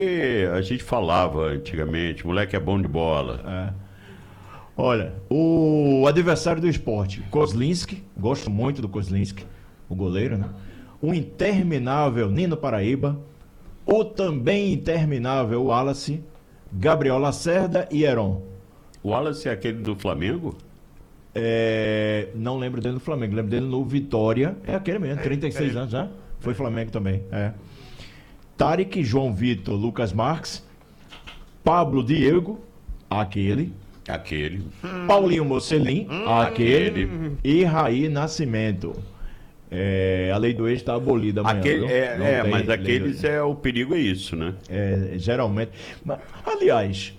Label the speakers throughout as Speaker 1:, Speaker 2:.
Speaker 1: A gente falava antigamente, moleque é bom de bola.
Speaker 2: Olha, o adversário do Sport, Kozlinski, gosto muito do Kozlinski, o goleiro, né? O interminável Nino Paraíba, o também interminável Wallace, Gabriel Lacerda e Heron.
Speaker 1: O Wallace é aquele do Flamengo?
Speaker 2: Não lembro dele no Flamengo, lembro dele no Vitória. É aquele mesmo, 36 anos já. Foi Flamengo também. Tarek, João Vitor, Lucas Marques, Pablo Diego, aquele. Paulinho Mocelin, aquele. E Raí Nascimento. A lei do ex está abolida amanhã.
Speaker 1: Mas aqueles o perigo é isso, né?
Speaker 2: Geralmente. Aliás,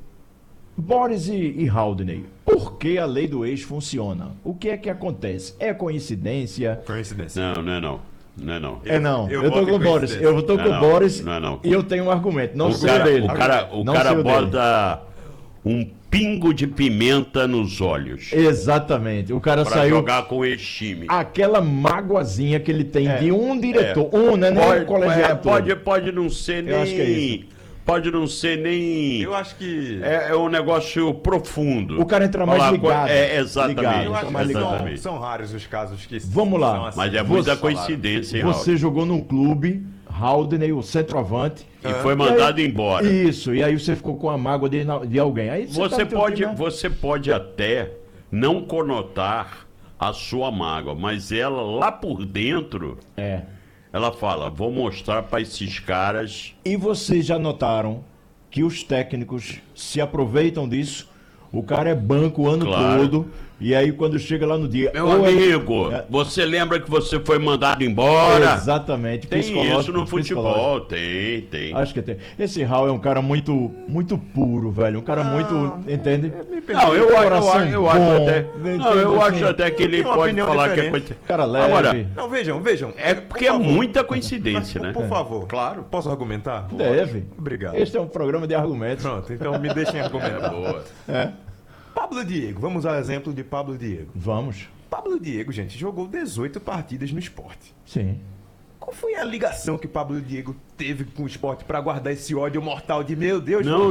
Speaker 2: Boris e Haldney, por que a lei do ex funciona? O que é que acontece? É coincidência?
Speaker 1: Não é não. Não é não.
Speaker 2: Eu tô com o Boris. Eu tô com o Boris
Speaker 1: não.
Speaker 2: e eu tenho um argumento. Não sei o dele.
Speaker 1: O cara bota um pingo de pimenta nos olhos.
Speaker 2: Exatamente. O cara
Speaker 1: pra
Speaker 2: saiu.
Speaker 1: Jogar com esse time.
Speaker 2: Aquela mágoazinha que ele tem de um diretor. Né?
Speaker 1: Pode não ser nem.
Speaker 2: Eu acho que é isso.
Speaker 1: Pode não ser nem.
Speaker 3: Eu acho que.
Speaker 1: É um negócio profundo.
Speaker 2: O cara entra mais ligado.
Speaker 1: Exatamente.
Speaker 3: Eu acho
Speaker 1: exatamente.
Speaker 3: que são raros os casos que.
Speaker 2: Vamos lá.
Speaker 1: Mas é muita coincidência, hein,
Speaker 2: Você jogou num clube, Haldney, o centroavante.
Speaker 1: E foi mandado embora.
Speaker 2: Isso, e aí você ficou com a mágoa de alguém. Aí
Speaker 1: você pode até não conotar a sua mágoa, mas ela lá por dentro. Ela fala, vou mostrar para esses caras.
Speaker 2: E vocês já notaram que os técnicos se aproveitam disso? O cara é banco o ano todo. E aí quando chega lá no dia...
Speaker 1: Meu amigo, você lembra que você foi mandado embora?
Speaker 2: Exatamente.
Speaker 1: Tem isso no futebol, tem.
Speaker 2: Acho que tem. Esse Raul é um cara muito puro, velho. Um cara muito... Entende?
Speaker 1: Eu acho até que ele pode falar
Speaker 3: diferente.
Speaker 1: que é...
Speaker 2: Cara leve.
Speaker 3: Agora, não, vejam.
Speaker 1: É porque é muita coincidência, né?
Speaker 3: Por favor. Claro. Posso argumentar?
Speaker 2: Deve.
Speaker 3: Obrigado.
Speaker 2: Este é um programa de argumentos.
Speaker 3: Pronto, então me deixem argumentar.
Speaker 1: Boa.
Speaker 3: Pablo Diego, vamos ao exemplo de Pablo Diego.
Speaker 2: Vamos.
Speaker 3: Pablo Diego, gente, jogou 18 partidas no Sport.
Speaker 2: Sim.
Speaker 3: Qual foi a ligação que Pablo Diego teve com o Sport pra guardar esse ódio mortal de meu Deus,
Speaker 1: não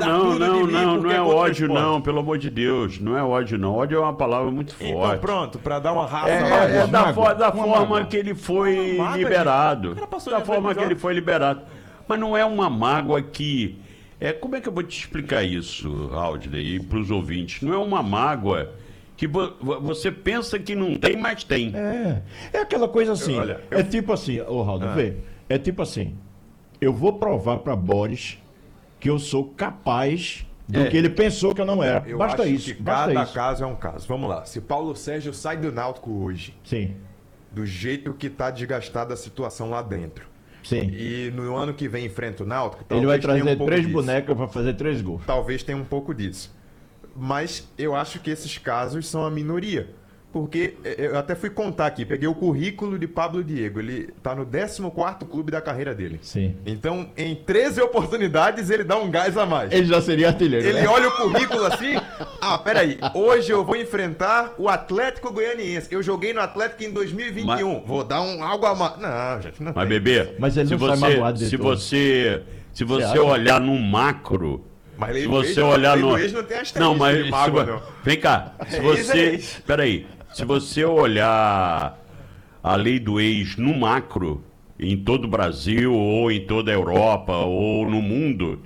Speaker 1: é ódio não, pelo amor de Deus, não é ódio não. Ódio é uma palavra muito forte.
Speaker 3: Então pronto, pra dar uma raça.
Speaker 1: Da forma que ele foi liberado. Da forma que ele foi liberado. Mas não é uma mágoa que... como é que eu vou te explicar isso, Haldney, e para os ouvintes? Não é uma mágoa que você pensa que não tem, mas tem.
Speaker 2: É aquela coisa assim. É tipo assim, Haldney, vê. É tipo assim, eu vou provar para Boris que eu sou capaz do que ele pensou que eu não era.
Speaker 3: Eu
Speaker 2: Basta
Speaker 3: acho
Speaker 2: isso.
Speaker 3: que cada caso é um caso. Vamos lá. Se Paulo Sérgio sai do Náutico hoje,
Speaker 2: Sim.
Speaker 3: do jeito que tá desgastada a situação lá dentro,
Speaker 2: Sim.
Speaker 3: e no ano que vem enfrenta o Náutico,
Speaker 2: Ele vai
Speaker 3: talvez tenha
Speaker 2: trazer
Speaker 3: um pouco
Speaker 2: 3
Speaker 3: disso.
Speaker 2: bonecas para fazer 3 gols.
Speaker 3: Talvez tenha um pouco disso. Mas eu acho que esses casos são a minoria. Porque eu até fui contar aqui, peguei o currículo de Pablo Diego. Ele tá no 14º clube da carreira dele.
Speaker 2: Sim.
Speaker 3: Então, em 13 oportunidades, ele dá um gás a mais.
Speaker 2: Ele já seria artilheiro,
Speaker 3: Ele
Speaker 2: né?
Speaker 3: olha o currículo assim, peraí, hoje eu vou enfrentar o Atlético Goianiense. Eu joguei no Atlético em 2021. Vou dar algo a mais. Não, gente, não
Speaker 1: Mas,
Speaker 3: tem.
Speaker 1: bebê,
Speaker 2: Mas ele não sai magoado de
Speaker 1: se
Speaker 2: todo.
Speaker 1: você
Speaker 2: acha?
Speaker 1: olhar no macro...
Speaker 3: Mas
Speaker 1: Se você olhar no...
Speaker 3: não tem asterisco
Speaker 1: Não, mas...
Speaker 3: de mágoa, não.
Speaker 1: Vem cá. Se você... Peraí. Se você olhar a lei do ex no macro, em todo o Brasil, ou em toda a Europa, ou no mundo,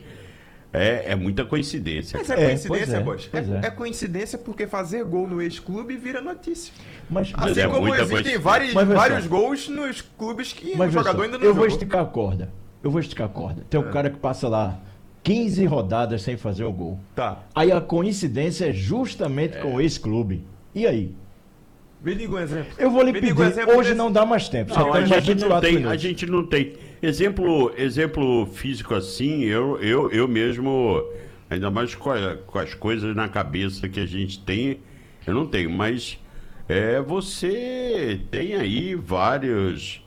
Speaker 1: é muita coincidência.
Speaker 3: Mas é coincidência,
Speaker 2: pois
Speaker 3: Bosch.
Speaker 2: é.
Speaker 3: É coincidência porque fazer gol no ex-clube vira notícia.
Speaker 2: Mas
Speaker 3: Assim como
Speaker 1: muita
Speaker 3: existem
Speaker 1: coincidência.
Speaker 3: vários gols nos clubes que o jogador ainda não
Speaker 2: eu vou
Speaker 3: jogou.
Speaker 2: esticar a corda. Tem um cara que passa lá 15 rodadas sem fazer o gol.
Speaker 3: Tá.
Speaker 2: Aí a coincidência é justamente com esse clube. E aí?
Speaker 3: Me diga um exemplo.
Speaker 2: Eu vou lhe
Speaker 3: Me diga
Speaker 2: pedir,
Speaker 3: um exemplo
Speaker 2: hoje
Speaker 3: desse.
Speaker 2: não dá mais tempo.
Speaker 1: Não, a gente não tem,
Speaker 2: minutos.
Speaker 1: a gente não tem. Exemplo físico assim, eu mesmo, ainda mais com as coisas na cabeça que a gente tem, eu não tenho, mas você tem aí vários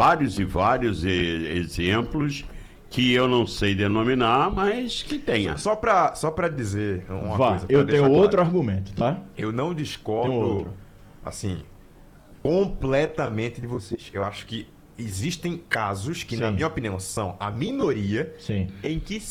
Speaker 1: exemplos que eu não sei denominar, mas que tenha.
Speaker 3: Só pra dizer uma
Speaker 2: Vá,
Speaker 3: coisa. pra
Speaker 2: eu
Speaker 3: deixar
Speaker 2: tenho
Speaker 3: claro.
Speaker 2: outro argumento, tá?
Speaker 3: Eu não
Speaker 2: Tem
Speaker 3: discordo,
Speaker 2: outro.
Speaker 3: assim, completamente de vocês. Eu acho que existem casos que, na
Speaker 2: Sim.
Speaker 3: minha opinião, são a minoria
Speaker 2: Sim.
Speaker 3: em que